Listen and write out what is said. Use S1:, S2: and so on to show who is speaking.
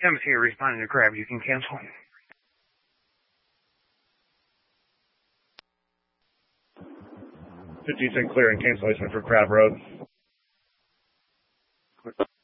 S1: Timothy responding to Crab. You can cancel.
S2: 50 clear and cancellation for Crab Road.